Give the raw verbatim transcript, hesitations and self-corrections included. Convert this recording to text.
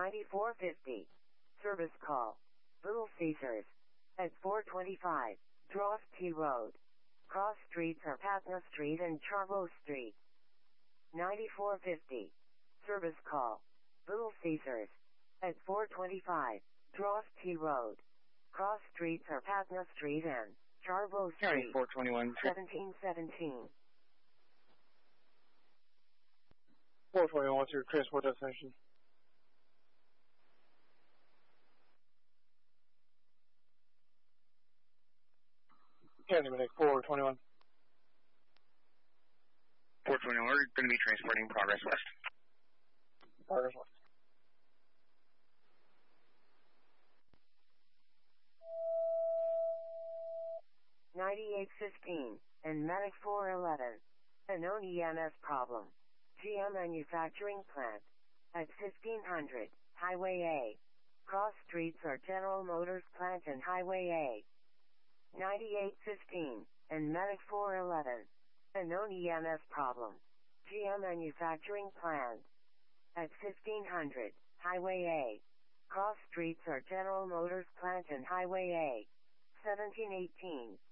ninety-four fifty. Service call. Little Caesars. At four twenty-five. Drost T Road. Cross streets are Patna Street and Charbo Street. ninety-four fifty. Service call. Little Caesars. At four twenty-five. Drost T Road. Cross streets are Patna Street and Charbo Street. four twenty-one. seventeen seventeen. four twenty-one, what's your transport destination? Candy Medic, four twenty-one. four twenty-one, we're going to be transporting Progress West. Progress West. ninety-eight fifteen, and Medic four eleven. A known E M S problem. G M Manufacturing Plant. At fifteen hundred, Highway A. Cross streets are General Motors Plant and Highway A. ninety-eight fifteen, and Medic four eleven. A known E M S problem. G M Manufacturing Plant. At fifteen hundred, Highway A. Cross streets are General Motors Plant and Highway A. seventeen eighteen,